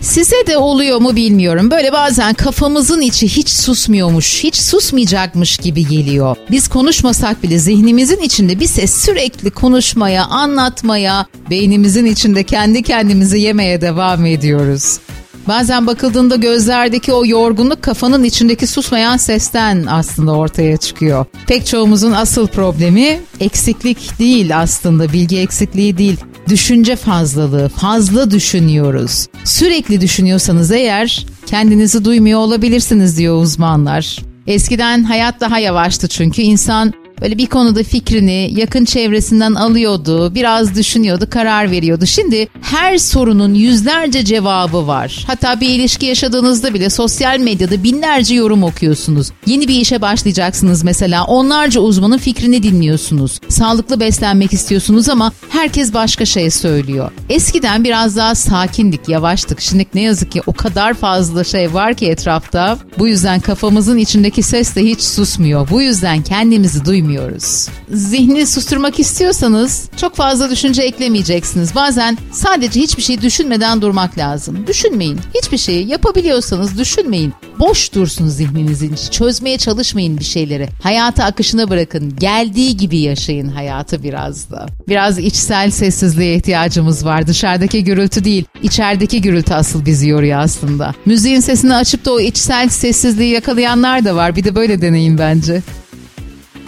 Size de oluyor mu bilmiyorum. Böyle bazen kafamızın içi hiç susmuyormuş, hiç susmayacakmış gibi geliyor. Biz konuşmasak bile zihnimizin içinde bir ses sürekli konuşmaya, anlatmaya, beynimizin içinde kendi kendimizi yemeye devam ediyoruz. Bazen bakıldığında gözlerdeki o yorgunluk kafanın içindeki susmayan sesten aslında ortaya çıkıyor. Pek çoğumuzun asıl problemi eksiklik değil aslında, bilgi eksikliği değil. Düşünce fazlalığı, fazla düşünüyoruz. Sürekli düşünüyorsanız eğer kendinizi duymuyor olabilirsiniz diyor uzmanlar. Eskiden hayat daha yavaştı çünkü insan böyle bir konuda fikrini yakın çevresinden alıyordu, biraz düşünüyordu, karar veriyordu. Şimdi her sorunun yüzlerce cevabı var. Hatta bir ilişki yaşadığınızda bile sosyal medyada binlerce yorum okuyorsunuz. Yeni bir işe başlayacaksınız mesela, onlarca uzmanın fikrini dinliyorsunuz. Sağlıklı beslenmek istiyorsunuz ama herkes başka şey söylüyor. Eskiden biraz daha sakindik, yavaştık. Şimdi ne yazık ki o kadar fazla şey var ki etrafta. Bu yüzden kafamızın içindeki ses de hiç susmuyor. Bu yüzden kendimizi duymuyoruz. Zihni susturmak istiyorsanız çok fazla düşünce eklemeyeceksiniz. Bazen sadece hiçbir şey düşünmeden durmak lazım. Düşünmeyin. Hiçbir şeyi yapabiliyorsanız düşünmeyin. Boş dursun zihninizin içi. Çözmeye çalışmayın bir şeyleri. Hayatı akışına bırakın. Geldiği gibi yaşayın hayatı biraz da. Biraz içsel sessizliğe ihtiyacımız var. Dışarıdaki gürültü değil, içerideki gürültü asıl bizi yoruyor aslında. Müziğin sesini açıp da o içsel sessizliği yakalayanlar da var. Bir de böyle deneyin bence.